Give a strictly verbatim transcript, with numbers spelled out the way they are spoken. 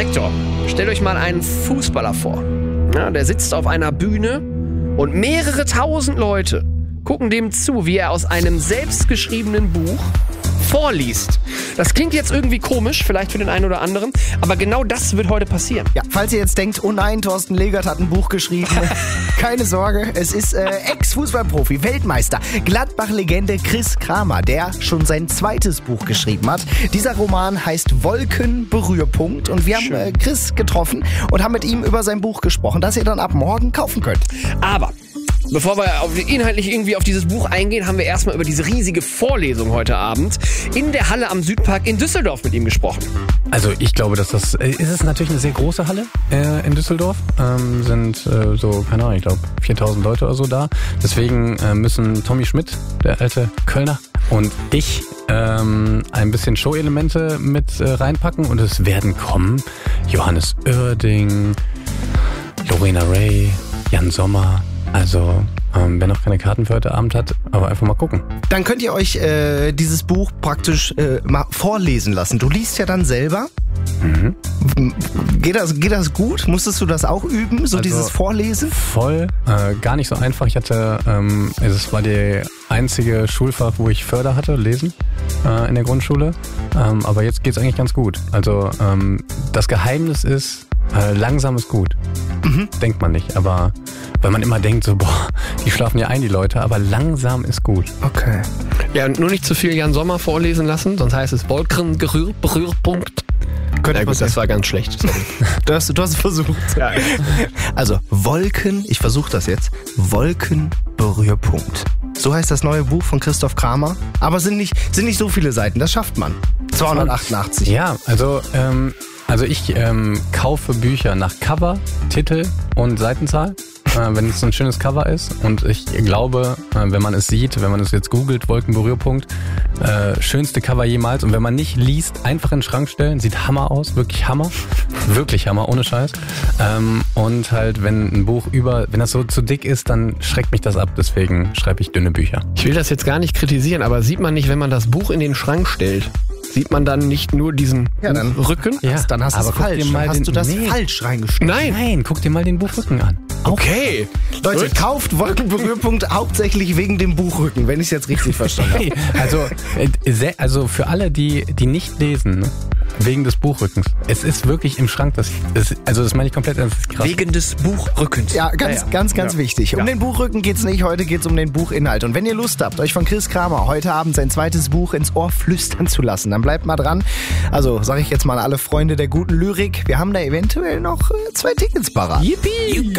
Sektor, stellt euch mal einen Fußballer vor. Ja, der sitzt auf einer Bühne und mehrere tausend Leute gucken dem zu, wie er aus einem selbstgeschriebenen Buch vorliest. Das klingt jetzt irgendwie komisch, vielleicht für den einen oder anderen, aber genau das wird heute passieren. Ja, falls ihr jetzt denkt, oh nein, Thorsten Legert hat ein Buch geschrieben, keine Sorge, es ist äh, Ex-Fußballprofi, Weltmeister, Gladbach-Legende Chris Kramer, der schon sein zweites Buch geschrieben hat. Dieser Roman heißt Wolkenberührpunkt und wir haben äh, Chris getroffen und haben mit ihm über sein Buch gesprochen, das ihr dann ab morgen kaufen könnt. Aber bevor wir auf, inhaltlich irgendwie auf dieses Buch eingehen, haben wir erstmal über diese riesige Vorlesung heute Abend in der Halle am Südpark in Düsseldorf mit ihm gesprochen. Also ich glaube, dass das, äh, ist es natürlich eine sehr große Halle äh, in Düsseldorf. Ähm, sind äh, so, keine Ahnung, ich glaube viertausend Leute oder so da. Deswegen äh, müssen Tommy Schmidt, der alte Kölner, und ich ähm, ein bisschen Show-Elemente mit äh, reinpacken. Und es werden kommen Johannes Oerding, Lorena Ray, Jan Sommer. Also, ähm, wer noch keine Karten für heute Abend hat, aber einfach mal gucken. Dann könnt ihr euch äh, dieses Buch praktisch äh, mal vorlesen lassen. Du liest ja dann selber. Mhm. Geht das, geht das gut? Musstest du das auch üben, so Also, dieses Vorlesen? Voll, äh, gar nicht so einfach. Ich hatte, ähm, es war die einzige Schulfach, wo ich Förder hatte, Lesen, äh, in der Grundschule. Ähm, aber jetzt geht's eigentlich ganz gut. Also, ähm, das Geheimnis ist, äh, langsam ist gut. Mhm. Denkt man nicht, aber weil man immer denkt so, boah, die schlafen ja ein, die Leute, aber langsam ist gut. Okay. Ja, und nur nicht zu viel Jan Sommer vorlesen lassen, sonst heißt es Wolkenberührpunkt. Könnte Ja, gut, das war ganz schlecht. Sorry. Du hast, du hast es versucht. Ja. Also Wolken, ich versuche das jetzt, Wolkenberührpunkt. So heißt das neue Buch von Christoph Kramer. Aber es sind nicht, sind nicht so viele Seiten, das schafft man. zweihundertachtundachtzig. Ja, also, ähm, also ich ähm, kaufe Bücher nach Cover, Titel und Seitenzahl, äh, wenn es so ein schönes Cover ist. Und ich glaube, äh, wenn man es sieht, wenn man es jetzt googelt, Wolkenberührpunkt, äh, schönste Cover jemals. Und wenn man nicht liest, einfach in den Schrank stellen, sieht Hammer aus, wirklich Hammer, wirklich Hammer, ohne Scheiß. Ähm, und halt, wenn ein Buch über, wenn das so zu dick ist, dann schreckt mich das ab. Deswegen schreibe ich dünne Bücher. Ich will das jetzt gar nicht kritisieren, aber sieht man nicht, wenn man das Buch in den Schrank stellt, sieht man dann nicht nur diesen Ja, dann- Rücken? Ja, Dann hast du es aber guck falsch. dir mal Dann hast den- du das nee. falsch reingeschrieben. Nein. Nein, guck dir mal den Buchrücken an. Okay. Leute, Gut. kauft Wolkenberührpunkt hauptsächlich wegen dem Buchrücken, wenn ich es jetzt richtig verstanden habe. Hey, also, äh, sehr- also für alle, die, die nicht lesen, ne, wegen des Buchrückens. Es ist wirklich im Schrank, das, das also das meine ich komplett ernst. Das ist krass. Wegen des Buchrückens. Ja, ganz, Ja, ja. ganz, ganz Ja. wichtig. Um Ja. den Buchrücken geht's nicht, heute geht's um den Buchinhalt. Und wenn ihr Lust habt, euch von Chris Kramer heute Abend sein zweites Buch ins Ohr flüstern zu lassen, dann bleibt mal dran. Also sage ich jetzt mal an alle Freunde der guten Lyrik, wir haben da eventuell noch äh, zwei Tickets parat. Yippie.